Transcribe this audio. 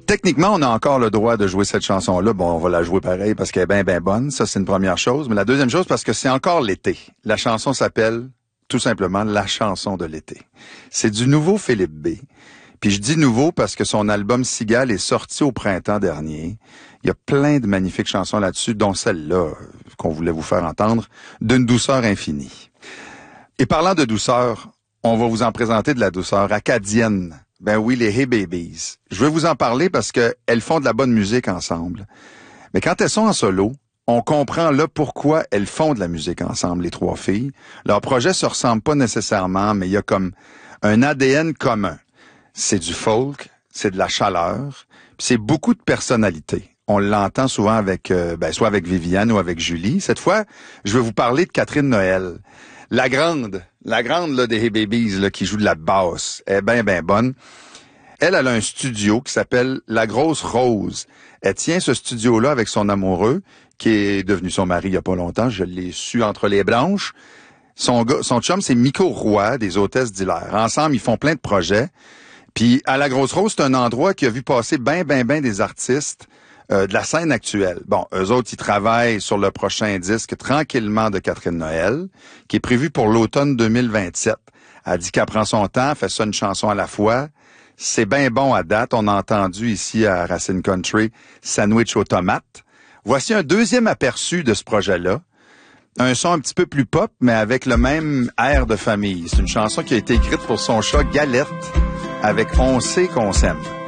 Techniquement, on a encore le droit de jouer cette chanson-là. Bon, on va la jouer pareil parce qu'elle est bien bonne. Ça, c'est une première chose. Mais la deuxième chose, parce que c'est encore l'été. La chanson s'appelle tout simplement La chanson de l'été. C'est du nouveau Philippe B. Puis je dis nouveau parce que son album Cigale est sorti au printemps dernier. Il y a plein de magnifiques chansons là-dessus, dont celle-là qu'on voulait vous faire entendre, d'une douceur infinie. Et parlant de douceur, on va vous en présenter de la douceur acadienne. Ben oui, les Hey Babies. Je veux vous en parler parce que elles font de la bonne musique ensemble. Mais quand elles sont en solo, on comprend là pourquoi elles font de la musique ensemble, les trois filles. Leurs projets se ressemblent pas nécessairement, mais il y a comme un ADN commun. C'est du folk, c'est de la chaleur, puis c'est beaucoup de personnalité. On l'entend souvent avec, soit avec Viviane ou avec Julie. Cette fois, je vais vous parler de Catherine Noël. La grande là, des Hey Babies là, qui joue de la basse. Elle est bien bonne. Elle a un studio qui s'appelle La Grosse Rose. Elle tient ce studio-là avec son amoureux, qui est devenu son mari il y a pas longtemps. Je l'ai su entre les branches. Son chum, c'est Miko Roy, des Hôtesses d'Hilaire. Ensemble, ils font plein de projets. Puis à La Grosse Rose, c'est un endroit qui a vu passer ben des artistes de la scène actuelle. Bon, eux autres, ils travaillent sur le prochain disque Tranquillement de Catherine Noël, qui est prévu pour l'automne 2027. Elle dit qu'elle prend son temps, fait ça une chanson à la fois. C'est bien bon à date. On a entendu ici à Racine Country Sandwich aux tomates. Voici un deuxième aperçu de ce projet-là. Un son un petit peu plus pop, mais avec le même air de famille. C'est une chanson qui a été écrite pour son chat Galette, avec On sait qu'on s'aime.